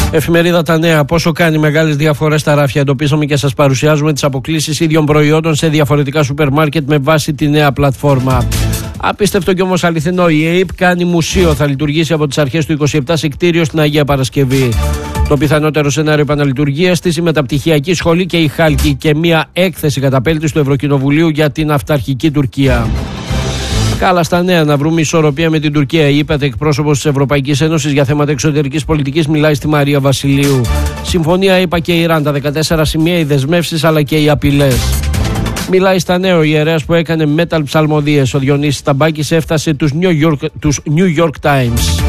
Εφημερίδα Τα Νέα. Πόσο κάνει μεγάλες διαφορές στα ράφια. Εντοπίσαμε και σας παρουσιάζουμε τις αποκλίσεις ίδιων προϊόντων σε διαφορετικά σούπερ μάρκετ με βάση τη νέα πλατφόρμα. Απίστευτο και όμως αληθινό. Η ΑΕΠ κάνει μουσείο. Θα λειτουργήσει από τις αρχές του 27 σε κτίριο στην Αγία Παρασκευή. Το πιθανότερο σενάριο επαναλειτουργίας της, η μεταπτυχιακή σχολή και η Χάλκη και μια έκθεση καταπέλτης του Ευρωκοινοβουλίου για την αυταρχική Τουρκία. Κάλα στα νέα. Να βρούμε ισορροπία με την Τουρκία. Η είπατε εκπρόσωπος της Ευρωπαϊκής Ένωσης για θέματα εξωτερικής πολιτικής μιλάει στη Μαρία Βασιλείου. Συμφωνία είπα και Ιράν. Τα 14 σημεία, οι δεσμεύσεις αλλά και οι απειλές. Μιλάει στα νέα ο ιερέας που έκανε metal ψαλμοδίες. Ο Διονύσης Ταμπάκης έφτασε τους New York Times.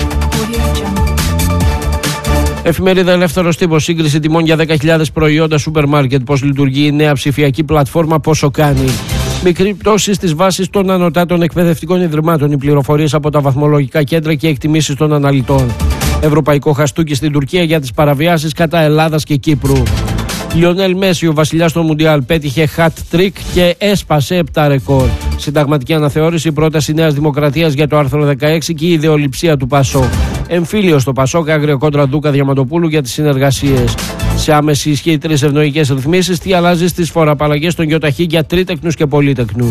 Εφημερίδα Ελεύθερος Τύπος. Σύγκριση τιμών για 10.000 προϊόντα σούπερ μάρκετ. Πώς λειτουργεί η νέα ψηφιακή πλατφόρμα, πόσο κάνει. Μικρή πτώση στις βάσεις των ανωτάτων εκπαιδευτικών ιδρυμάτων. Οι πληροφορίες από τα βαθμολογικά κέντρα και εκτιμήσεις των αναλυτών. Ευρωπαϊκό χαστούκι στην Τουρκία για τις παραβιάσεις κατά Ελλάδας και Κύπρου. Λιονέλ Μέση, ο βασιλιάς των Μουντιάλ, πέτυχε hat-trick και έσπασε 7 ρεκόρ. Συνταγματική αναθεώρηση, πρόταση Νέας Δημοκρατίας για το άρθρο 16 και η ιδεολειψία του Πασόκ. Εμφύλιο στο Πασόκ, άγριο κόντρα Δούκα Διαματοπούλου για τις συνεργασίες. Σε άμεση ισχύ 3 ευνοϊκές ρυθμίσεις. Τι αλλάζει στις φοροαπαλλαγές των ΙΟΤΑΧΗ για τρίτεκνους και πολίτεκνους.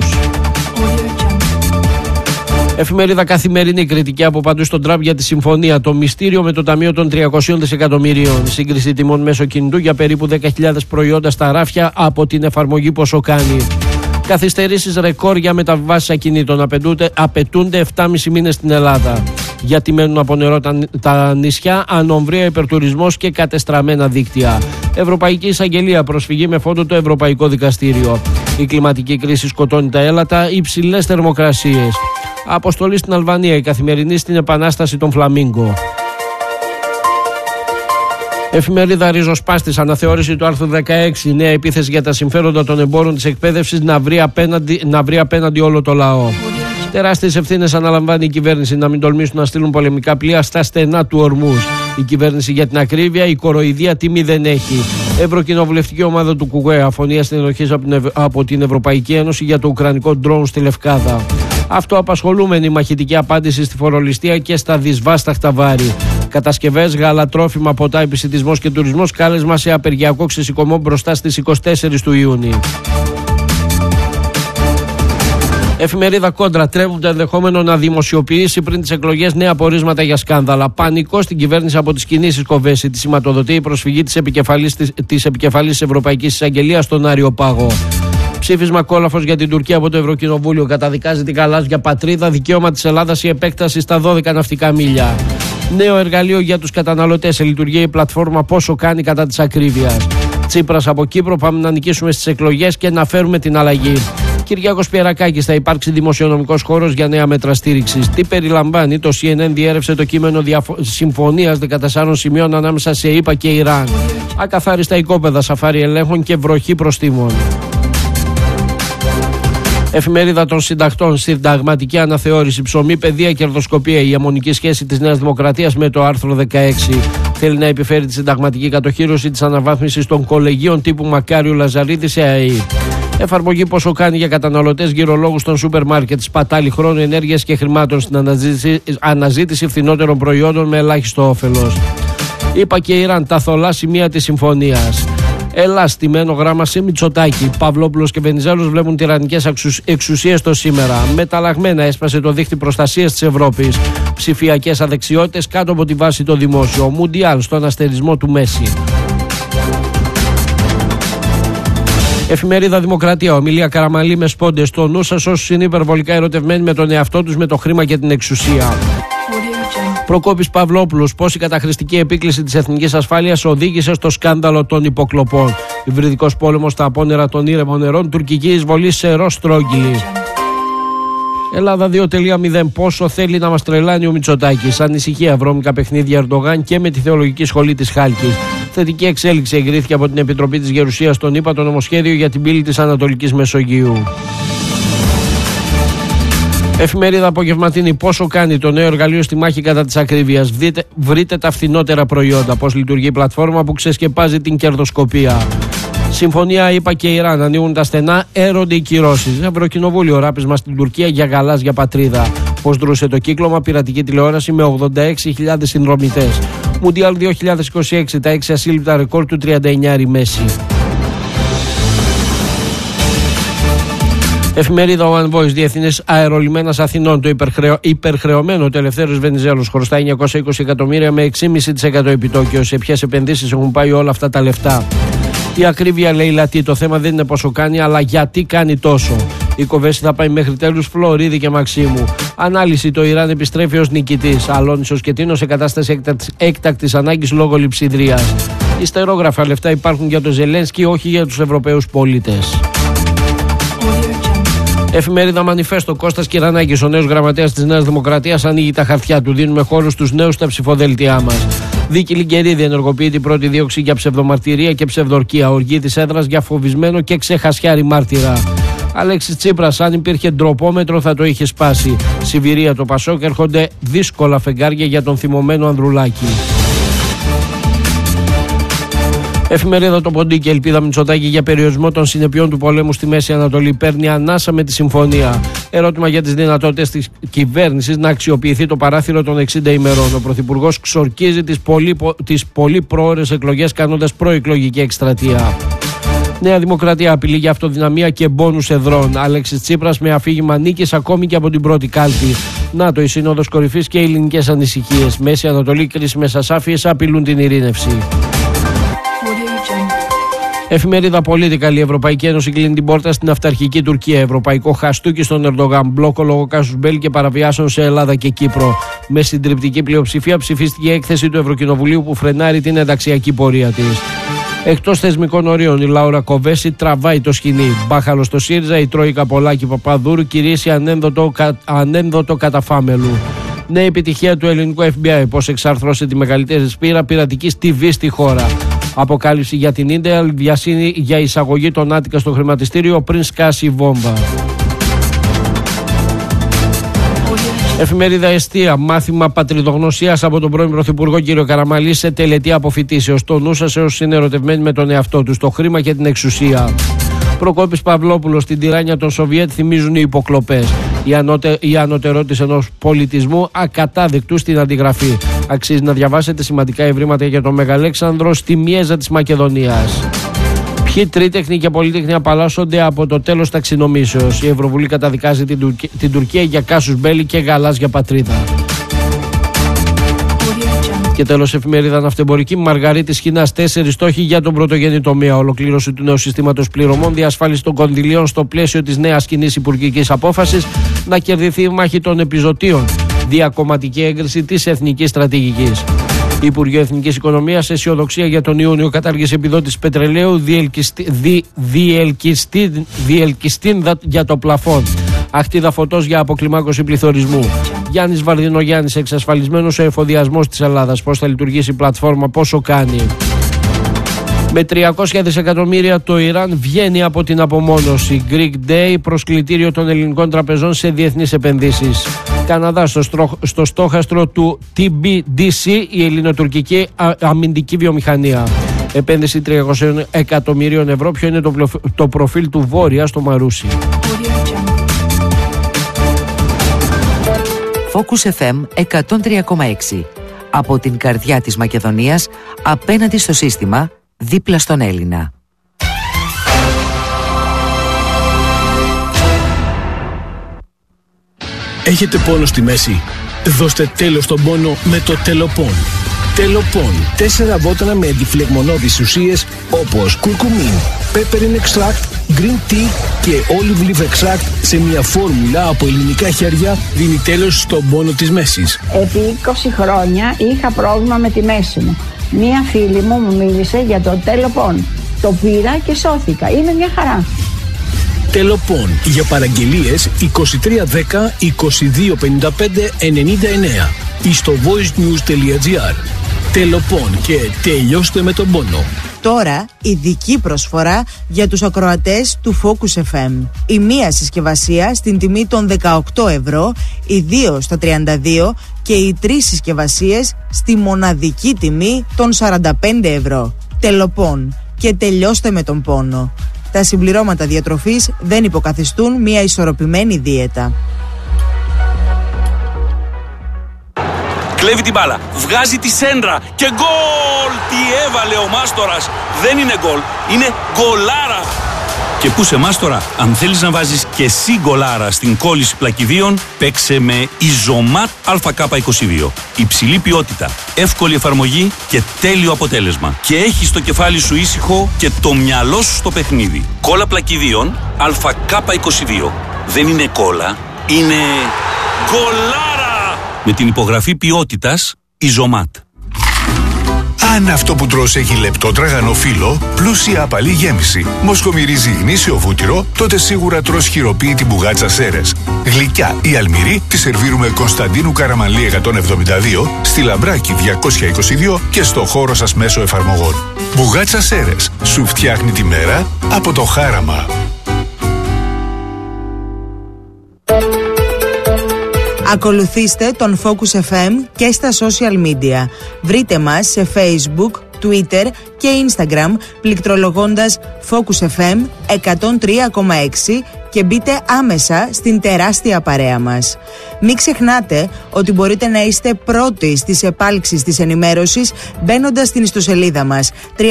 Εφημερίδα Καθημερινή. Κριτική από παντού στον Τραμπ για τη συμφωνία. Το μυστήριο με το Ταμείο των 300 δισεκατομμυρίων. Σύγκριση τιμών μέσω κινητού για περίπου 10.000 προϊόντα στα ράφια από την εφαρμογή πόσο κάνει. Καθυστερήσεις ρεκόρ για μεταβάσεις ακινήτων. Απαιτούνται 7,5 μήνες στην Ελλάδα. Γιατί μένουν από νερό τα νησιά, ανομβρία, υπερτουρισμός και κατεστραμμένα δίκτυα. Ευρωπαϊκή Εισαγγελία, προσφυγή με φόντο το Ευρωπαϊκό Δικαστήριο. Η κλιματική κρίση σκοτώνει τα έλατα, υψηλές θερμοκρασίες. Αποστολή στην Αλβανία, η Καθημερινή στην επανάσταση των Φλαμίγκο. Εφημερίδα Ριζοσπάστης, αναθεώρηση του άρθρου 16. Νέα επίθεση για τα συμφέροντα των εμπόρων της εκπαίδευσης να βρει απέναντι όλο το λαό. Τεράστιες ευθύνες αναλαμβάνει η κυβέρνηση να μην τολμήσουν να στείλουν πολεμικά πλοία στα στενά του Ορμούζ. Η κυβέρνηση για την ακρίβεια, η κοροϊδία τιμή δεν έχει. Ευρωκοινοβουλευτική ομάδα του ΚΟΚΟΕ, αφωνία συνενοχής από την Ευρωπαϊκή Ένωση για το ουκρανικό ντρόουν στη Λευκάδα. Αυτοαπασχολούμενη μαχητική απάντηση στη φορολιστία και στα δυσβάσταχτα βάρη. Κατασκευές, γαλατρόφιμα, ποτά, επισιτισμός και τουρισμός. Κάλεσμα σε απεργιακό ξεσηκωμό μπροστά στις 24 του Ιούνιου. Εφημερίδα Κόντρα. Τρέβουν το ενδεχόμενο να δημοσιοποιήσει πριν τις εκλογές νέα πορίσματα για σκάνδαλα. Πανικό στην κυβέρνηση από τις κινήσεις Κοβέση. Τη σηματοδοτεί η προσφυγή της επικεφαλής Ευρωπαϊκής Εισαγγελίας στον Άριο Πάγο. Ψήφισμα κόλαφος για την Τουρκία από το Ευρωκοινοβούλιο. Καταδικάζει την γαλάζια πατρίδα. Δικαίωμα της Ελλάδας η επέκταση στα 12 ναυτικά μίλια. Νέο εργαλείο για τους καταναλωτές. Σε λειτουργία η πλατφόρμα πόσο κάνει κατά της ακρίβειας. Τσίπρας από Κύπρο. Πάμε να νικήσουμε στις εκλογές και να φέρουμε την αλλαγή. Κυριάκος Πιερακάκης. Θα υπάρξει δημοσιονομικός χώρος για νέα μέτρα στήριξης. Τι περιλαμβάνει? Το CNN διέρευσε το κείμενο συμφωνίας 14 σημείων ανάμεσα σε ΗΠΑ και Ιράν. Ακαθάριστα οικόπεδα, σαφάρι ελέγχων και βροχή προστίμων. Εφημερίδα των Συντακτών. Συνταγματική αναθεώρηση. Ψωμί, παιδεία, κερδοσκοπία. Η αιμονική σχέση της Νέας Δημοκρατίας με το άρθρο 16. Θέλει να επιφέρει τη συνταγματική κατοχήρωση της αναβάθμισης των κολεγίων τύπου Μακάριου Λαζαρίδη σε ΑΕΗ. Εφαρμογή πόσο κάνει για καταναλωτές, γυρολόγους των σούπερ μάρκετ. Σπατάλη χρόνου, ενέργειας και χρημάτων στην αναζήτηση φθηνότερων προϊόντων με ελάχιστο όφελος. είπα και Ιράν, τα θολά σημεία της συμφωνίας. Ελλάς, στημένο γράμμα σε Μητσοτάκη. Παυλόπουλος και Βενιζέλος βλέπουν τυραννικές εξουσίες το σήμερα. Μεταλλαγμένα έσπασε το δίχτυ προστασίας της Ευρώπης. Ψηφιακές αδεξιότητες κάτω από τη βάση το δημόσιο. Μουντιάλ στον αστερισμό του Μέση. Εφημερίδα Δημοκρατία. Ομιλία Καραμαλή με σπόντες. Στο νου σας όσους είναι υπερβολικά ερωτευμένοι με τον εαυτό τους, με το χρήμα και την εξουσία. Προκόπης Παυλόπουλος. Πώς η καταχρηστική επίκληση της εθνικής ασφάλειας οδήγησε στο σκάνδαλο των υποκλοπών. Υβριδικός πόλεμος στα απόνερα των ήρεμων νερών. Τουρκική εισβολή σε Ροστρόγγυλη. Ελλάδα 2.0. Πόσο θέλει να μας τρελάνει ο Μητσοτάκης. Ανησυχία, βρώμικα παιχνίδια Ερντογάν και με τη θεολογική σχολή της Χάλκης. Θετική εξέλιξη εγκρίθηκε από την Επιτροπή της Γερουσίας των ΗΠΑ το νομοσχέδιο για την πύλη της Ανατολικής Μεσογείου. Εφημερίδα Απογευματινή. Πόσο κάνει το νέο εργαλείο στη μάχη κατά της ακρίβειας. Βρείτε τα φθηνότερα προϊόντα. Πώς λειτουργεί η πλατφόρμα που ξεσκεπάζει την κερδοσκοπία. Συμφωνία ΗΠΑ και Ιράν. Ανοίγουν τα στενά, έρονται οι κυρώσεις. Ευρωκοινοβούλιο, ράπισμα στην Τουρκία για γαλάζια πατρίδα. Πώς δρούσε το κύκλωμα, πειρατική τηλεόραση με 86.000 συνδρομητές. Μουντιάλ 2026, τα 6 ασύλληπτα ρεκόρ του 39η Μέση. Εφημερίδα Ο One Voice, Διεθνές Αερολιμένας Αθηνών. Το υπερχρεωμένο του Ελευθέρους Βενιζέλος χρωστάει 920 εκατομμύρια με 6,5% επιτόκιο. Σε ποιες επενδύσεις έχουν πάει όλα αυτά τα λεφτά? Η ακρίβεια λέει λατή. Το θέμα δεν είναι πόσο κάνει, αλλά γιατί κάνει τόσο. Η Κοβέση θα πάει μέχρι τέλους Φλωρίδη και Μαξίμου. Ανάλυση: το Ιράν επιστρέφει ως νικητής. Αλόνισος και Τίνος σε κατάσταση έκτακτης ανάγκης λόγω λειψιδρίας. Ιστερόγραφα λεφτά υπάρχουν για τον Ζελένσκι, όχι για τους Ευρωπαίους πολίτες. Εφημερίδα Μανιφέστο, Κώστας Κυρανάκης, ο νέος γραμματέας της Νέας Δημοκρατίας, ανοίγει τα χαρτιά του. Δίνουμε χώρο στους νέους στα ψηφοδέλτια μας. Δίκη Λιγκερίδη ενεργοποιεί την πρώτη δίωξη για ψευδομαρτυρία και ψευδορκία. Οργή της έδρας για φοβισμένο και ξεχασιάρη μάρτυρα. Αλέξης Τσίπρας, αν υπήρχε ντροπόμετρο θα το είχε σπάσει. Σιβηρία, το Πασόκ, έρχονται δύσκολα φεγγάρια για τον θυμωμένο Ανδρουλάκη. Εφημερίδα Το Ποντίκι, ελπίδα Μητσοτάκη για περιορισμό των συνεπειών του πολέμου στη Μέση Ανατολή. Παίρνει ανάσα με τη συμφωνία. Ερώτημα για τις δυνατότητες της κυβέρνησης να αξιοποιηθεί το παράθυρο των 60 ημερών. Ο Πρωθυπουργός ξορκίζει τις πολύ πρόωρες εκλογές, κάνοντας προεκλογική εκστρατεία. Νέα Δημοκρατία απειλεί για αυτοδυναμία και μπόνους εδρών. Αλέξης Τσίπρας με αφήγημα νίκης ακόμη και από την πρώτη κάλπη. ΝΑΤΟ, η Σύνοδος Κορυφής και οι ελληνικές ανησυχίες. Μέση Ανατολή, κρίσιμες ασάφειες απειλούν την ειρήνευση. Εφημερίδα Political, η Ευρωπαϊκή Ένωση κλείνει την πόρτα στην αυταρχική Τουρκία. Ευρωπαϊκό χαστούκι στον Ερντογάν. Μπλόκο λόγω κάσους μπέλ και παραβιάσεων σε Ελλάδα και Κύπρο. Με συντριπτική πλειοψηφία ψηφίστηκε η έκθεση του Ευρωκοινοβουλίου που φρενάρει την ενταξιακή πορεία της. Εκτός θεσμικών ορίων, η Λάουρα Κοβέση τραβάει το σκηνή. Μπάχαλο στο ΣΥΡΙΖΑ, η Τρόικα Πολάκη Παπαδούρου κηρύσσει ανένδοτο καταφάμελου. Νέα επιτυχία του ελληνικού FBI, πώς εξάρθρωσε τη μεγαλύτερη σπήρα πειρατικής TV στη χώρα. Αποκάλυψη για την Ίντεαλ, βιασύνη για εισαγωγή των Άτικα στο χρηματιστήριο πριν σκάσει η βόμβα. Εφημερίδα Εστία, μάθημα πατριδογνωσίας από τον πρώην Πρωθυπουργό κ. Καραμαλή σε τελετή αποφοιτήσεως. Το νου σας έως είναι ερωτευμένοι με τον εαυτό τους, το χρήμα και την εξουσία. Προκόπης Παυλόπουλος, στην τυράννια των Σοβιέτ θυμίζουν οι υποκλοπές. Η ανωτερότητα ενός πολιτισμού ακατάδεικτου στην αντιγραφή. Αξίζει να διαβάσετε σημαντικά ευρήματα για τον Μεγαλέξανδρο στη Μιέζα της Μακεδονίας. Ποιοι τρίτεχνοι και πολύτεχνοι απαλλάσσονται από το τέλος ταξινομήσεως. Η Ευρωβουλή καταδικάζει την Τουρκία για κάσους μπέλη και γαλάζια πατρίδα. Και τέλος, εφημερίδα Ναυτεμπορική, Μαργαρίτης Χινάς, 4 στόχοι για τον πρωτογενή τομέα. Ολοκλήρωση του νέου συστήματος πληρωμών, διασφάλιση των κονδυλίων στο πλαίσιο της νέας κοινής υπουργικής απόφασης, να κερδιθεί η μάχη των επιζωτίων, διακομματική έγκριση της εθνικής στρατηγικής. Υπουργείο Εθνικής Οικονομίας, αισιοδοξία για τον Ιούνιο, κατάργηση επιδότησης πετρελαίου, διελκυστήν για το πλαφόν. Αχτίδα φωτός για αποκλιμάκωση πληθωρισμού. Γιάννης Βαρδινογιάννης, εξασφαλισμένος ο εφοδιασμός της Ελλάδας. Πώς θα λειτουργήσει η πλατφόρμα, πόσο κάνει. Με 300 δισεκατομμύρια το Ιράν βγαίνει από την απομόνωση. Greek Day, προσκλητήριο των ελληνικών τραπεζών σε διεθνείς επενδύσεις. Καναδά, στο στόχαστρο του TBDC, η ελληνοτουρκική αμυντική βιομηχανία. Επένδυση 300 εκατομμυρίων ευρώ. Ποιο είναι το προφίλ του Βόρεια στο Μαρούσι. Focus FM 103,6. Από την καρδιά της Μακεδονίας, απέναντι στο σύστημα, δίπλα στον Έλληνα. Έχετε πόνο στη μέση? Δώστε τέλος στον πόνο με το Τελοπών. Τελοπών. 4 βότανα με αντιφλεγμονώδεις ουσίες όπως κουρκουμίν, peppermint extract, green tea και olive leaf extract σε μια φόρμουλα από ελληνικά χέρια δίνει τέλος στον πόνο της μέσης. Επί 20 χρόνια είχα πρόβλημα με τη μέση μου. Μία φίλη μου μίλησε για το Τελοπών. Το πήρα και σώθηκα. Είναι μια χαρά. Τελοπών. Για παραγγελίες 2310 2255 99 ή στο voicenews.gr. Τελοπών και τελειώστε με τον πόνο. Τώρα ειδική προσφορά για τους ακροατές του Focus FM. Η μία συσκευασία στην τιμή των 18 ευρώ, οι 2 στα 32 και οι 3 συσκευασίες στη μοναδική τιμή των 45 ευρώ. Τελοπών και τελειώστε με τον πόνο. Τα συμπληρώματα διατροφής δεν υποκαθιστούν μια ισορροπημένη δίαιτα. Κλέβει την μπάλα, βγάζει τη σέντρα και γκολ! Τι έβαλε ο Μάστορας! Δεν είναι γκολ, είναι γκολάρα! Και πού σε Μάστορα, αν θέλεις να βάζεις και εσύ γκολάρα στην κόλληση πλακιδίων, παίξε με Ιζωμάτ ΑΚ22. Υψηλή ποιότητα, εύκολη εφαρμογή και τέλειο αποτέλεσμα. Και έχεις το κεφάλι σου ήσυχο και το μυαλό σου στο παιχνίδι. Κόλλα πλακιδίων ΑΚ22. Δεν είναι κόλλα, είναι γκολάρα! Με την υπογραφή ποιότητας Ιζωμάτ. Αν αυτό που τρως έχει λεπτό τραγανό φύλλο, πλούσια απαλή γέμιση, μοσχομυρίζει γνήσιο βούτυρο, τότε σίγουρα τρως χειροποίητη μπουγάτσα Σέρες. Γλυκιά ή αλμυρή τη σερβίρουμε Κωνσταντίνου Καραμανλή 172, στη Λαμπράκη 222 και στο χώρο σας μέσω εφαρμογών. Μπουγάτσα Σέρες, σου φτιάχνει τη μέρα από το χάραμα. Ακολουθήστε τον Focus FM και στα social media. Βρείτε μας σε Facebook, Twitter και Instagram πληκτρολογώντας Focus FM 103,6 και μπείτε άμεσα στην τεράστια παρέα μας. Μην ξεχνάτε ότι μπορείτε να είστε πρώτοι στις επάλξεις της ενημέρωσης μπαίνοντας στην ιστοσελίδα μας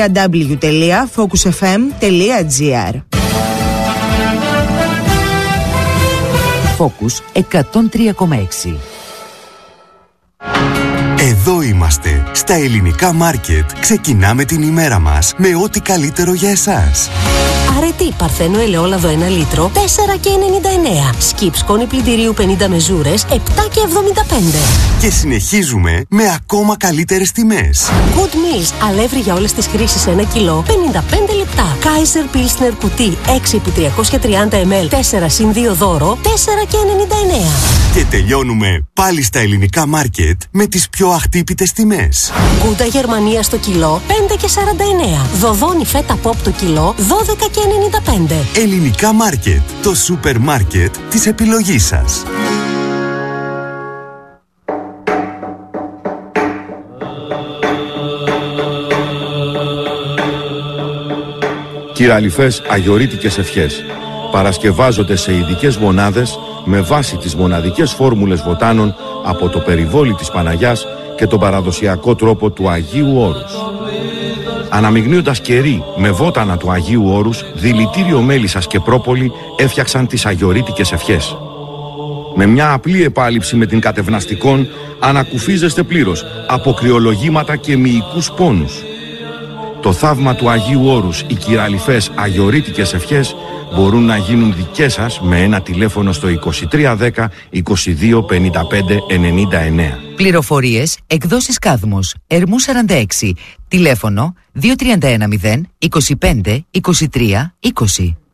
www.focusfm.gr. Focus 103,6. Εδώ είμαστε, στα ελληνικά μάρκετ. Ξεκινάμε την ημέρα μας με ό,τι καλύτερο για εσάς. Αρετή Παρθένο ελαιόλαδο 1 λίτρο, 4,99. Σκιπ σκόνη πλυντηρίου 50 μεζούρες, 7,75. Και συνεχίζουμε με ακόμα καλύτερες τιμές. Good Meals, αλεύρι για όλες τις χρήσεις 1 κιλό, 55 λεπτά. Kaiser Pilsner κουτί 6x330 ml, 4+2 δώρο, 4,99. Και τελειώνουμε πάλι στα ελληνικά μάρκετ με τις πιο αχτύπητες τιμές. Γκούντα Γερμανία στο κιλό, 5,49. Δοδόνι φέτα πόπ το κιλό, 12,95. Ελληνικά μάρκετ, το σούπερ μάρκετ της επιλογής σας. Κυραλιφές αγιορείτικες ευχές παρασκευάζονται σε ειδικές μονάδες με βάση τις μοναδικές φόρμουλες βοτάνων από το περιβόλι της Παναγιάς και τον παραδοσιακό τρόπο του Αγίου Όρους. Αναμειγνύοντας κερί με βότανα του Αγίου Όρους, δηλητήριο μέλισσας και πρόπολη έφτιαξαν τις αγιορείτικες ευχές. Με μια απλή επάλυψη με την κατευναστικών ανακουφίζεστε πλήρως από κρυολογήματα και μυϊκούς πόνους. Το θαύμα του Αγίου Όρους, οι κυραλιφές αγιορείτικες ευχές μπορούν να γίνουν δικές σας με ένα τηλέφωνο στο 2310 22 55 99. Πληροφορίες, εκδόσεις Κάδμος, Ερμού 46, τηλέφωνο 2310 25 23 20.